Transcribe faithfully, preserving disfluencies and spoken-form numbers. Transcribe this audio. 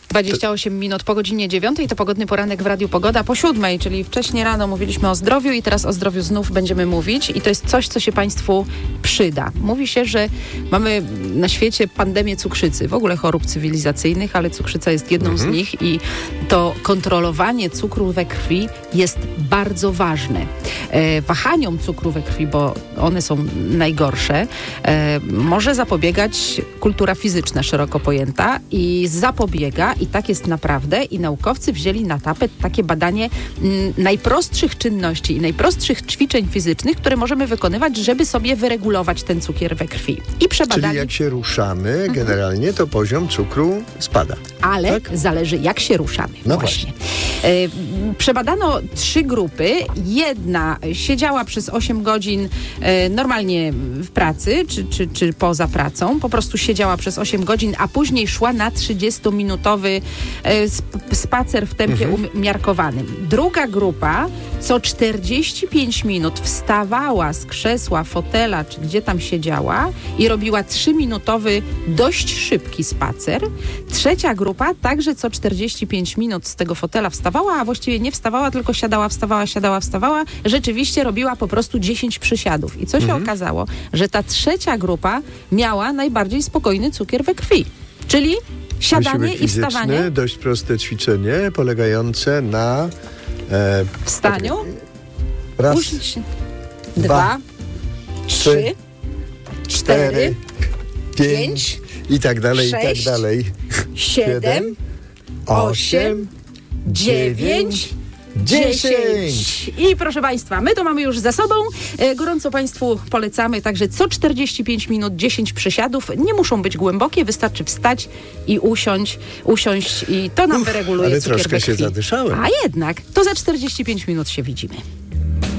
dwadzieścia osiem minut po godzinie dziewiątej, to pogodny poranek w Radiu Pogoda. Po siódmej, czyli wcześniej rano mówiliśmy o zdrowiu i teraz o zdrowiu znów będziemy mówić i to jest coś, co się Państwu przyda. Mówi się, że mamy na świecie pandemię cukrzycy, w ogóle chorób cywilizacyjnych, ale cukrzyca jest jedną mhm. z nich i to kontrolowanie cukru we krwi jest bardzo ważne. E, wahaniom cukru we krwi, bo one są najgorsze, e, może zapobiegać kultura fizyczna szeroko pojęta i zapobiega, i tak jest naprawdę, i naukowcy wzięli na tapet takie badanie m, najprostszych czynności i najprostszych ćwiczeń fizycznych, które możemy wykonywać, żeby sobie wyregulować ten cukier we krwi. I przebadali... Czyli jak się ruszamy, mhm. generalnie to poziom cukru spada. Ale tak? zależy, jak się ruszamy. No właśnie. właśnie. E, przebadano trzy grupy. Jedna siedziała przez osiem godzin e, normalnie w pracy, czy, czy, czy poza pracą. Po prostu siedziała przez osiem godzin, a później szła na trzydziestominutowy e, sp- spacer w tempie mhm. umiarkowanym. Druga grupa co czterdzieści pięć minut wstawała z krzesła, fotela, czy gdzie tam siedziała i robiła trzyminutowy, dość szybki spacer. Trzecia grupa także co czterdzieści pięć minut z tego fotela wstawała, a właściwie nie wstawała, tylko siadała, wstawała, siadała, wstawała. Rzeczywiście robiła po prostu dziesięć przysiadów. I co się mhm. okazało? Że ta trzecia grupa miała najbardziej spokojny cukier we krwi. Czyli siadanie i wstawanie. Dość proste ćwiczenie polegające na e, wstaniu, raz, usiąść, dwa, dwa, trzy, cztery, pięć i tak dalej, sześć, i tak dalej. siedem, osiem, dziewięć, dziesięć. I proszę Państwa, my to mamy już za sobą. E, gorąco Państwu polecamy, także co czterdzieści pięć minut dziesięć przysiadów. Nie muszą być głębokie, wystarczy wstać i usiąść, usiąść i to nam Uf, wyreguluje ale cukier we troszkę krwi. się zadyszałem. A jednak, to za czterdzieści pięć minut się widzimy.